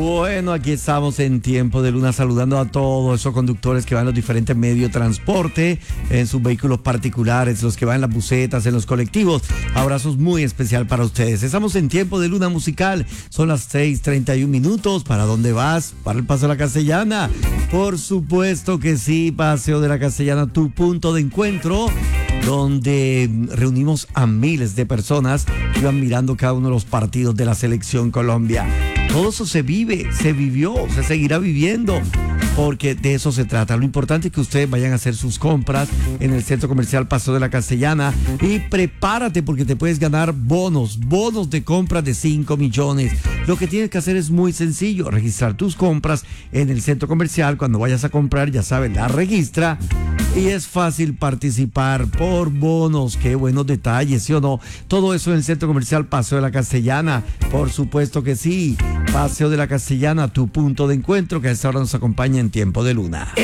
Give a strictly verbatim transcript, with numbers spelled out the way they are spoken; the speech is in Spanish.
Bueno, aquí estamos en Tiempo de Luna saludando a todos esos conductores que van en los diferentes medios de transporte, en sus vehículos particulares, los que van en las busetas, en los colectivos. Abrazos muy especial para ustedes. Estamos en Tiempo de Luna musical. Son las seis treinta y un minutos. ¿Para dónde vas? Para el Paseo de la Castellana. Por supuesto que sí, Paseo de la Castellana, tu punto de encuentro, donde reunimos a miles de personas que iban mirando cada uno de los partidos de la Selección Colombia. Todo eso se vive, se vivió, se seguirá viviendo, porque de eso se trata. Lo importante es que ustedes vayan a hacer sus compras en el Centro Comercial Paseo de la Castellana y prepárate porque te puedes ganar bonos, bonos de compras de cinco millones. Lo que tienes que hacer es muy sencillo, registrar tus compras en el Centro Comercial. Cuando vayas a comprar, ya sabes, la registra y es fácil participar por bonos. Qué buenos detalles, ¿sí o no? Todo eso en el Centro Comercial Paseo de la Castellana, por supuesto que sí. Paseo de la Castellana, tu punto de encuentro, que a esta hora nos acompaña en Tiempo de Luna.